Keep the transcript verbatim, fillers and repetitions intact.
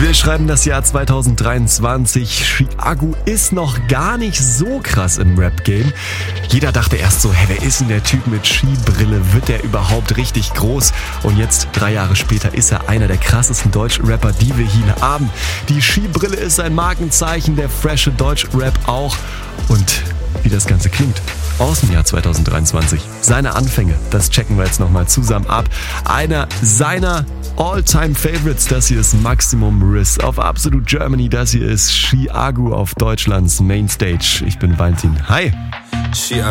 Wir schreiben das Jahr zwanzig dreiundzwanzig. Chiagu ist noch gar nicht so krass im Rap-Game. Jeder dachte erst so, hä, wer ist denn der Typ mit Skibrille? Wird der überhaupt richtig groß? Und jetzt, drei Jahre später, ist er einer der krassesten Deutsch-Rapper, die wir hier haben. Die Skibrille ist ein Markenzeichen, der frische Deutsch-Rap auch. Und wie das Ganze klingt aus dem Jahr zwanzig dreiundzwanzig. Seine Anfänge, das checken wir jetzt nochmal zusammen ab. Einer seiner All-Time-Favorites, das hier ist Maximum Riss auf Absolute Germany, das hier ist Chiagu auf Deutschlands Mainstage. Ich bin Valentin. Hi! Chiagu.